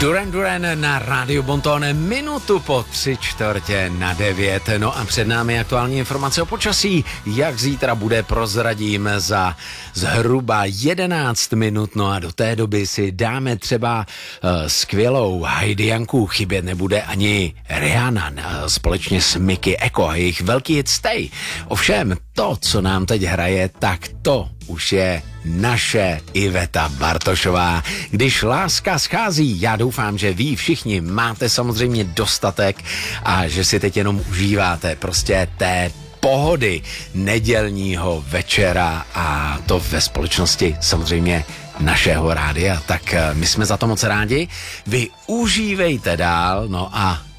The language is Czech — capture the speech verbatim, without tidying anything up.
Duran Duran na Rádiu Bonton, minutu po tři čtvrtě na devět. No a před námi aktuální informace o počasí, jak zítra bude, prozradím za zhruba jedenáct minut. No a do té doby si dáme třeba uh, skvělou Heidi Janku, chybět nebude ani Rihanna uh, společně s Mickey Eko a jejich velký hit Stay. Ovšem to, co nám teď hraje, tak to už je naše Iveta Bartošová. Když láska schází, já doufám, že vy všichni máte samozřejmě dostatek a že si teď jenom užíváte prostě té pohody nedělního večera a to ve společnosti samozřejmě našeho rádia. Tak my jsme za to moc rádi. Vy užívejte dál, no a